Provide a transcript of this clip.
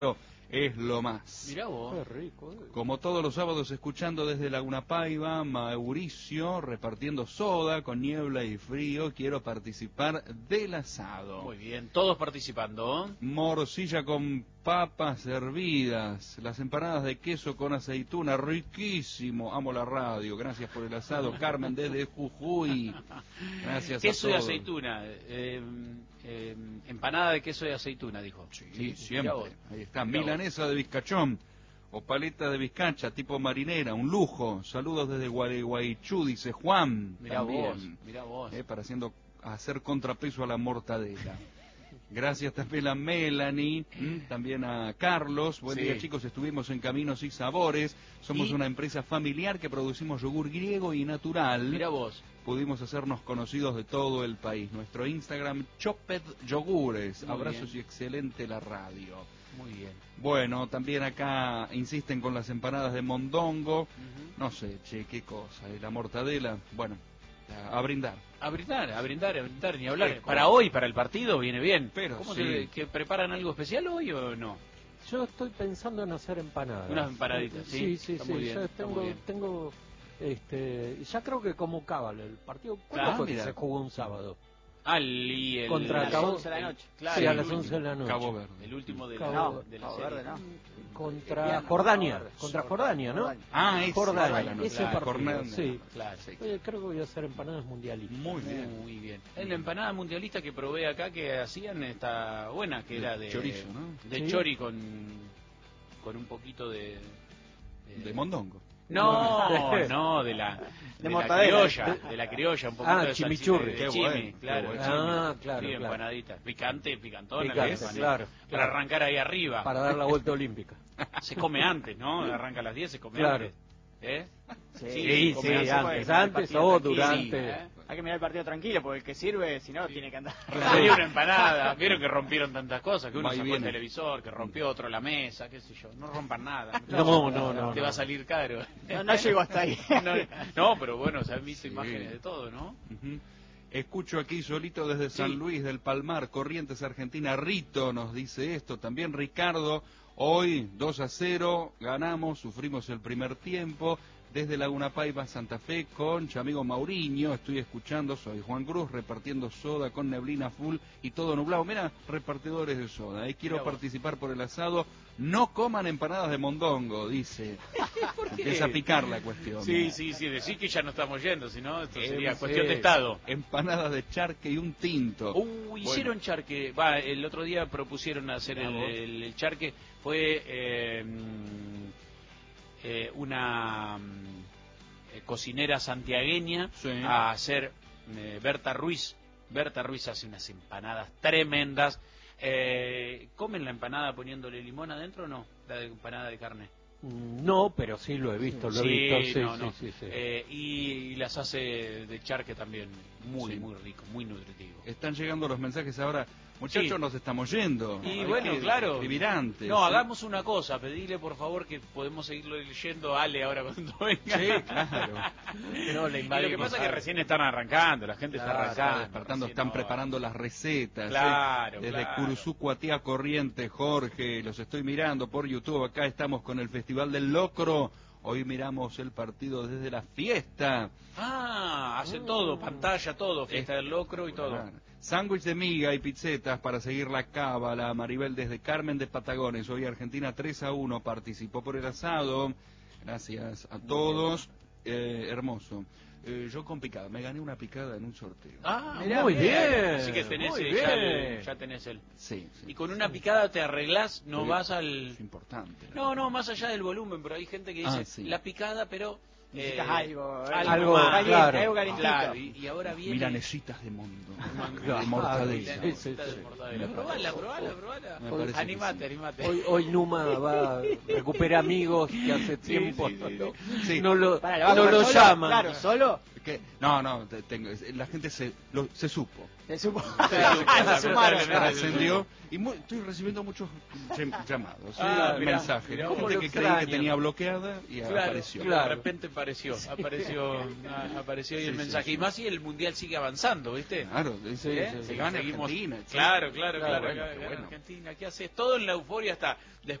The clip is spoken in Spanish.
es lo más. Mirá vos. Qué rico. Como todos los sábados, escuchando desde Laguna Paiva, Mauricio repartiendo soda con niebla y frío. Quiero participar del asado. Muy bien, todos participando. Morcilla con papas hervidas, las empanadas de queso con aceituna, riquísimo. Amo la radio, gracias por el asado. Carmen desde Jujuy, gracias Queso a y todos. aceituna, empanada de queso y aceituna, dijo. Sí, siempre. Ahí está, Mirá milanesa de bizcachón o paleta de bizcacha tipo marinera, un lujo. Saludos desde Gualeguaychú, dice Juan. Mirá también, vos. para hacer contrapeso a la mortadela. Gracias también a Melanie, también a Carlos. Buen día, chicos, estuvimos en Caminos y Sabores. Somos una empresa familiar que producimos yogur griego y natural. Mirá vos. Pudimos hacernos conocidos de todo el país. Nuestro Instagram, Choped Yogures. Muy Abrazos bien. y excelente la radio. Muy bien. Bueno, también acá insisten con las empanadas de mondongo. No sé, che, qué cosa. La mortadela, bueno, a brindar. A brindar, ni hablar. Sí, para hoy, para el partido, viene bien. Pero ¿Cómo sí. que preparan algo especial hoy o no? Yo estoy pensando en hacer empanadas. Unas empanaditas, ¿sí? Sí, Está muy bien, ya está muy bien. tengo ya creo que como cábalo el partido. ¿Cuándo Ah, fue que mira. se jugó un sábado? Y el... Contra a las Cabo 11 de la noche. Claro, Sí, a el las último. 11 de la noche. Cabo Verde. El último de Cabo- la, No, de la Cabo serie. Verde, no. Contra Bien, Jordania. Cabo Verde. Contra Jordania, ¿no? Ah, ese. Jordania, Claro, ese claro, partido. Jordania. Sí. Claro. Sí. Oye, creo que voy a hacer empanadas mundialistas. Muy bien. Muy bien. En la empanada mundialista que probé acá que hacían está buena, que De era de chorizo, ¿no? De Sí. chori con un poquito De mondongo. No, de la mortadela. criolla, un poquito Ah, de chimichurri. salchicha, de Qué chimi, bueno, claro, qué bueno. chimi. Ah, claro, Sí, claro. empanadita, picantona la Picante, empanada. claro, Para claro. arrancar ahí arriba. Para dar la vuelta olímpica. Se come antes, ¿no? Arranca a las 10, se come Claro. antes. ¿Eh? Sí, come antes. antes el partido o tranquilo. durante. Sí, Hay que mirar el partido tranquilo, porque el que sirve, si no, tiene que andar. Salió una empanada, vieron que rompieron tantas cosas, que uno Va y sacó el viene. televisor, que rompió otro la mesa, qué sé yo, no rompan nada. No. Te va a salir caro. No llego hasta ahí. No, pero bueno, se han visto imágenes de todo, ¿no? Ujú. Escucho aquí solito desde San Sí. Luis del Palmar, Corrientes, Argentina. Rito nos dice esto. También Ricardo, hoy 2-0, ganamos, sufrimos el primer tiempo. Desde Laguna Paiva, Santa Fe, concha, amigo Mauriño, estoy escuchando, soy Juan Cruz, repartiendo soda con neblina full y todo nublado. Mira, repartidores de soda, quiero Mirá vos. participar por el asado. No coman empanadas de mondongo, dice. ¿Por qué? Empieza a picar la cuestión. Sí, decir que ya no estamos yendo, si no, esto sería sí. cuestión de estado. Empanadas de charque y un tinto. Hicieron charque, el otro día propusieron hacer el charque, fue una cocinera santiagueña Sí. a hacer Berta Ruiz. Berta Ruiz hace unas empanadas tremendas. ¿Comen la empanada poniéndole limón adentro o no? La empanada de carne. No, pero sí lo he visto, sí. Y las hace de charque también, muy Sí. muy rico, muy nutritivo. Están llegando los mensajes ahora. Muchachos, Sí. nos estamos yendo. Y Hay bueno, que claro. escribir antes. No, hagamos una cosa, pedile por favor que podemos seguirlo leyendo a Ale ahora cuando venga. Sí, claro. No, le Y lo que pasa es que recién están arrancando, la gente Claro, está arrancando. Están despertando, recién están ahora. preparando las recetas. Claro, Desde claro. Curuzú, Cuatía, Corrientes, Jorge, los estoy mirando por YouTube. Acá estamos con el Festival del Locro. Hoy miramos el partido desde la fiesta. Hace todo, pantalla, todo, fiesta del locro y todo. Claro. Sándwich de miga y pizzetas para seguir la cábala. Maribel desde Carmen de Patagones. Hoy Argentina 3-1 participó por el asado. Gracias a todos. Hermoso. Yo con picada, me gané una picada en un sorteo. Mirá, muy bien. Así que tenés muy ya, bien. tenés el. Sí, sí. Y con una picada te arreglás, no Sí, vas al. Es importante. No, más allá del volumen, pero hay gente que dice Sí. la picada, pero. Necesitas algo algo más. caliente, claro. algo calentito. Claro, y ahora viene. Milanesitas de mundo. Claro, De mortadela. milanesita de mortadela. Probala. Me parece que Animate. Hoy Numa va a recuperar amigos que hace tiempo Sí. no lo Para, ¿lo vas a no hacer lo solo? llaman. Claro, solo. la gente se supo. Se supo. Se sumaron. Trascendió y estoy recibiendo muchos llamados, Mirá, mensajes. mirá, Gente cómo que lo creí que extraño. tenía bloqueada y Claro, apareció. de repente apareció ahí el Sí, mensaje. sí. Y más si el mundial sigue avanzando, ¿viste? Claro, dice, Sí, sí, se gana Seguimos- Argentina. Claro, Claro, claro. bueno, Acá, qué bueno. Argentina, ¿qué haces? Todo en la euforia está.